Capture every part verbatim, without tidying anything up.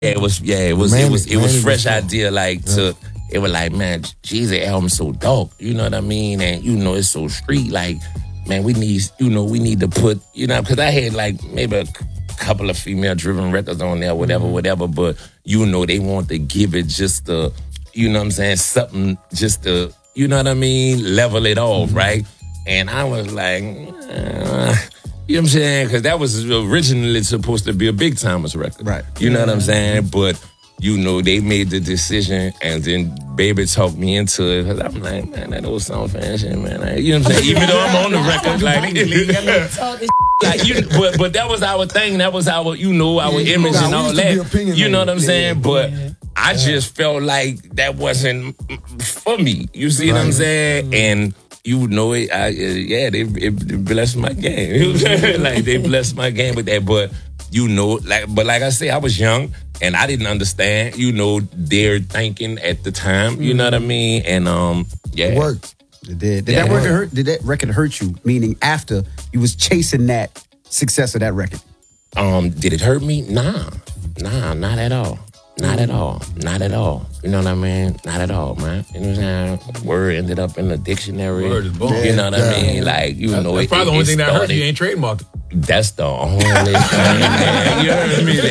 Yeah, it was. Yeah, it was. Manny, it was. It was Manny fresh was idea. Like yeah. to. It was like, man, Jeezy album's so dope. You know what I mean? And you know, it's so street. Like, man, we need. You know, we need to put. You know, because I had like maybe a couple of female-driven records on there, whatever, mm-hmm. whatever. But you know, they want to give it just the. You know what I'm saying? Something just to. You know what I mean? Level it off, mm-hmm. right? And I was like. Uh, You know what I'm saying? Because that was originally supposed to be a Big Timers record. Right. You know what I'm saying? But, you know, they made the decision and then Baby talked me into it. Because I'm like, man, that old song fashion, man. I, you know what I'm saying? Even though I'm on the record. like, like you, but, but that was our thing. That was our, you know, our yeah, image and all that. You know what I'm yeah, saying? Yeah, but yeah. I just felt like that wasn't for me. You see right. what I'm saying? Mm-hmm. And... You know it, I, uh, yeah, they, it, it blessed my game. like, they blessed my game with that. But, you know, like, but like I say, I was young and I didn't understand, you know, their thinking at the time. You know what I mean? And, um, yeah. It worked. It did. Did yeah, that record hurt? Did that record hurt you? Meaning after you was chasing that success of that record? Um, did it hurt me? Nah. Nah, not at all. Not at all. Not at all. You know what I mean? Not at all, man. You know what I'm saying? Word ended up in the dictionary. Word is born. You know what I mean? Like, you that's, know, that's it, probably it, the only thing started, that hurt you ain't trademarked. That's the only thing, man. You heard me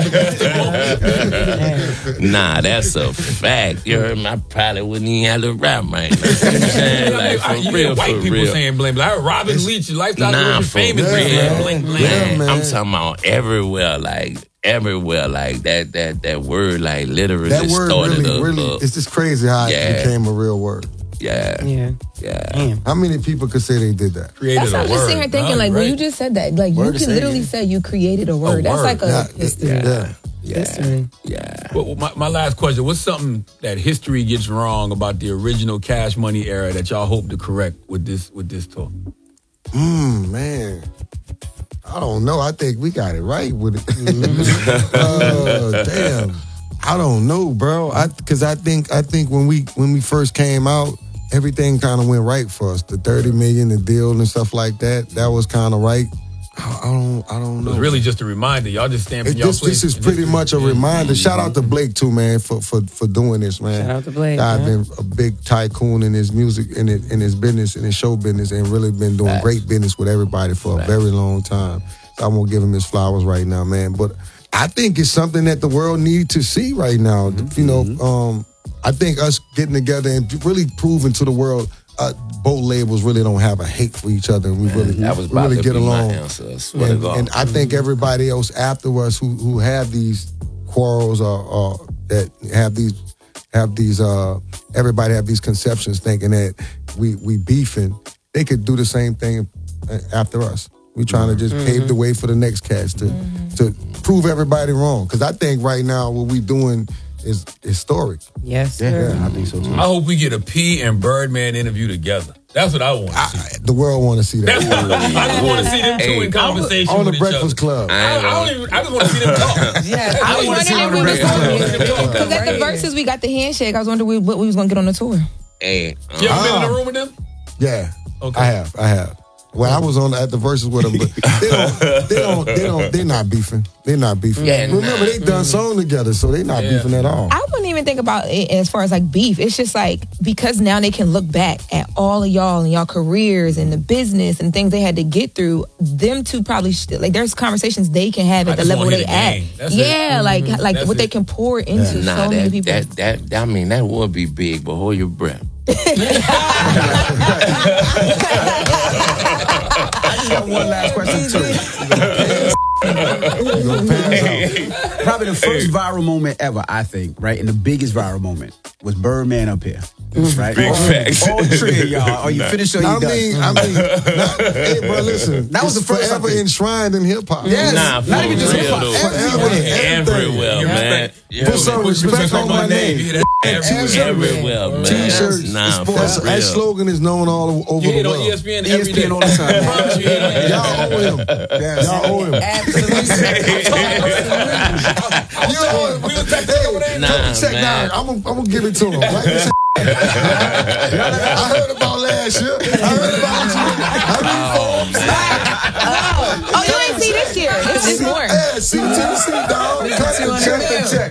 there. Nah, that's a fact. You heard me? I probably wouldn't even have to rap right now. You know what I'm saying? Like, for you real, white for people real. saying bling bling. I heard Robin Leach, lifestyle nah, was famous real, man. Bling bling. Man, man. I'm talking about everywhere, like, everywhere, like, that that that word, like, literally that word started really, a, really, a, it's just crazy how yeah. it became a real word. Yeah. Yeah. Yeah. Damn. How many people could say they did that? Created That's what I was a just word. sitting here thinking, No, like, right. when you just said that, like, Word you to can say, literally yeah. say you created a word. A That's word. like a Yeah, history. yeah. Yeah. History. Yeah. Well, my, my last question, what's something that history gets wrong about the original Cash Money era that y'all hope to correct with this with this tour? Hmm, man. I don't know. I think we got it right with it. uh, damn. I don't know, bro. I because I think I think when we when we first came out, everything kind of went right for us. The thirty million, the deal and stuff like that, that was kind of right. I, I don't I don't know. It's really just a reminder. Y'all just stand from y'all This, place. this is pretty just, much a yeah. reminder. Shout out to Blake too, man, for for for doing this, man. Shout out to Blake. I've huh? been a big tycoon in his music, in his, in his business, in his show business, and really been doing Facts. great business with everybody for Facts. a very long time. So I won't give him his flowers right now, man. But I think it's something that the world needs to see right now. Mm-hmm. You know, um, I think us getting together and really proving to the world uh, both labels really don't have a hate for each other. And we really, That was we about really to get be along. my answer. I swear And, to God. and I think everybody else after us who who have these quarrels or, or that have these have these uh everybody have these conceptions thinking that we we beefing, they could do the same thing after us. We trying to just mm-hmm. pave the way for the next cats to mm-hmm. to prove everybody wrong. Because I think right now what we doing is historic. Yes, sir. Yeah, I think so too. I hope we get a P and Birdman interview together. That's what I want to see. I, the world want to see that. That's what I just want to see them two Hey, in conversation On the with each Breakfast other. Club. I, I, don't even, I just want to see them talk. Yeah, I I was want to see them wondering on the if we Breakfast was Club. Because at the verses we got the handshake. I was wondering what we was gonna get on the tour. Hey, um, You ever been in Ah. the room with them? Yeah, Okay. I have. I have. Well, I was on at the verses with them, but they don't. They don't. They don't. They're not beefing. They're not beefing. Yeah, Remember, nah. they done song together, so they're not Yeah. beefing at all. I wouldn't even think about it as far as like beef. It's just like because now they can look back at all of y'all and y'all careers and the business and things they had to get through. Them two probably sh- like there's conversations they can have I at the just level wanna they hear the at. game. That's Yeah, it. like like That's what they it. can pour into nah, so many that, people. that, that, that, I mean, that would be big, but hold your breath. I just got one last question too. Probably the first viral moment ever, I think, right? And the biggest viral moment was Birdman up here, right? Big all, facts. all three of y'all. Are you finished or you I done? mean, I mean, not, hey, bro, listen. That was it's the first forever something. enshrined in hip hop. Yes. Nah, for Not even just real, hip-hop, though. everywhere, Everywhere, everything. man. Put some respect on my name. Everywhere, man. T-shirts, Nah, for that, that real. slogan is known all over You the hit on world. E S P N E S every P N day. all the time. I promise you, hit on E S P N. Y'all owe him. Y'all owe him. You owe him. We was texting over there. Nah, Check man. now. I'm gonna I'm gonna give it to him. Right? This I heard about last year. I heard about you. I Oh, man. Oh, you ain't this year. It's, it's more. Yeah, C T C, dog. Cut the check the check.